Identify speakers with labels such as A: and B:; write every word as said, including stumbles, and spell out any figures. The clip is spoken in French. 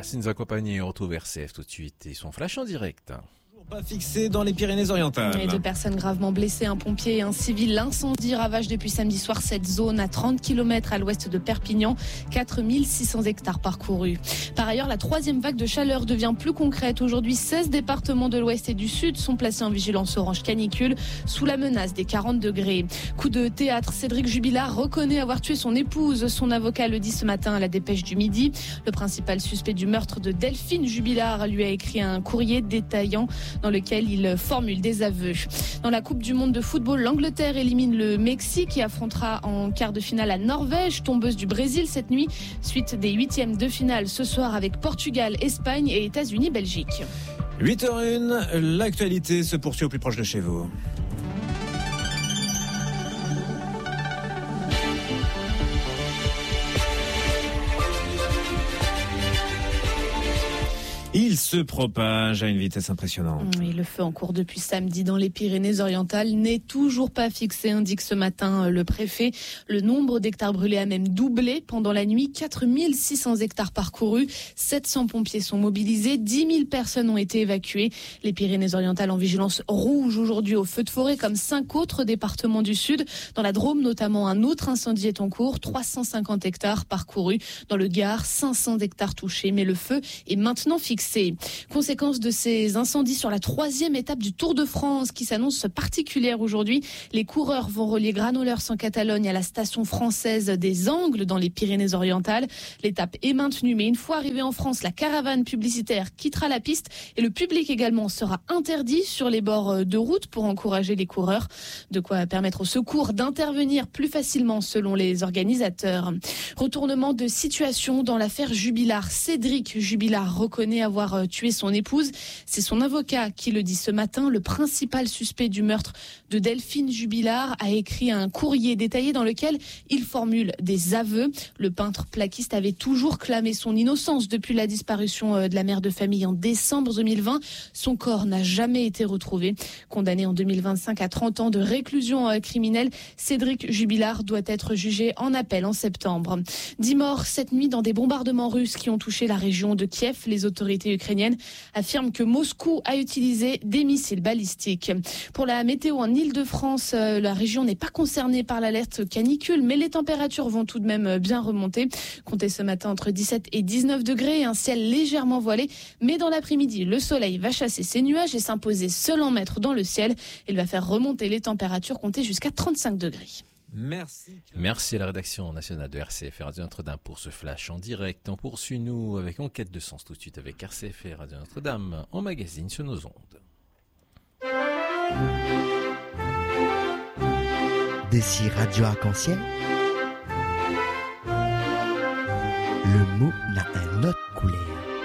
A: Merci de nous accompagner. On retrouve R C F tout de suite et son flash en direct.
B: Pas fixé dans les Pyrénées-Orientales.
C: Et deux personnes gravement blessées, un pompier et un civil. L'incendie ravage depuis samedi soir cette zone à trente kilomètres à l'ouest de Perpignan. quatre mille six cents hectares parcourus. Par ailleurs, la troisième vague de chaleur devient plus concrète. Aujourd'hui, seize départements de l'ouest et du sud sont placés en vigilance orange canicule sous la menace des quarante degrés. Coup de théâtre, Cédric Jubilard reconnaît avoir tué son épouse. Son avocat le dit ce matin à la Dépêche du Midi. Le principal suspect du meurtre de Delphine Jubilard lui a écrit un courrier détaillant dans lequel il formule des aveux. Dans la Coupe du Monde de football, l'Angleterre élimine le Mexique et affrontera en quart de finale la Norvège, tombeuse du Brésil cette nuit, suite des huitièmes de finale ce soir avec Portugal, Espagne et États-Unis, Belgique.
B: huit heures zéro un, l'actualité se poursuit au plus proche de chez vous. Il se propage à une vitesse impressionnante.
C: Oui, le feu en cours depuis samedi dans les Pyrénées-Orientales n'est toujours pas fixé, indique ce matin le préfet. Le nombre d'hectares brûlés a même doublé pendant la nuit. quatre mille six cents hectares parcourus. sept cents pompiers sont mobilisés. dix mille personnes ont été évacuées. Les Pyrénées-Orientales en vigilance rouge aujourd'hui au feu de forêt, comme cinq autres départements du sud. Dans la Drôme, notamment, un autre incendie est en cours. trois cent cinquante hectares parcourus. Dans le Gard, cinq cents hectares touchés. Mais le feu est maintenant fixé. Conséquence de ces incendies sur la troisième étape du Tour de France qui s'annonce particulière aujourd'hui. Les coureurs vont relier Granollers en Catalogne à la station française des Angles dans les Pyrénées-Orientales. L'étape est maintenue, mais une fois arrivée en France, la caravane publicitaire quittera la piste et le public également sera interdit sur les bords de route pour encourager les coureurs. De quoi permettre aux secours d'intervenir plus facilement selon les organisateurs. Retournement de situation dans l'affaire Jubilard. Cédric Jubilard reconnaît avoir tué son épouse. C'est son avocat qui le dit ce matin. Le principal suspect du meurtre de Delphine Jubilard a écrit un courrier détaillé dans lequel il formule des aveux. Le peintre plaquiste avait toujours clamé son innocence depuis la disparition de la mère de famille en décembre deux mille vingt. Son corps n'a jamais été retrouvé. Condamné en deux mille vingt-cinq à trente ans de réclusion criminelle, Cédric Jubilard doit être jugé en appel en septembre. Dix morts cette nuit dans des bombardements russes qui ont touché la région de Kiev. Les autorités ukrainienne affirme que Moscou a utilisé des missiles balistiques. Pour la météo en Île-de-France, la région n'est pas concernée par l'alerte canicule, mais les températures vont tout de même bien remonter. Comptez ce matin entre dix-sept et dix-neuf degrés, un ciel légèrement voilé, mais dans l'après-midi, le soleil va chasser ses nuages et s'imposer seul en mètres dans le ciel. Il va faire remonter les températures, comptez jusqu'à trente-cinq degrés.
B: Merci.
A: Merci à la rédaction nationale de R C F et Radio Notre-Dame pour ce flash en direct. On poursuit nous avec Enquête de sens tout de suite avec R C F et Radio Notre-Dame en magazine sur nos ondes.
D: D'ici Radio Arc-en-Ciel, le mot n'a un autre